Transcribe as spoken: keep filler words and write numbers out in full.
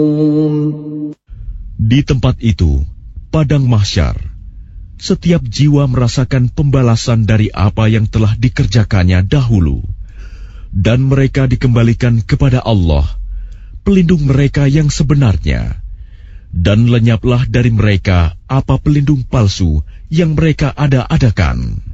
Di tempat itu, padang mahsyar, setiap jiwa merasakan pembalasan dari apa yang telah dikerjakannya dahulu, dan mereka dikembalikan kepada Allah, pelindung mereka yang sebenarnya, dan lenyaplah dari mereka apa pelindung palsu yang mereka ada-adakan.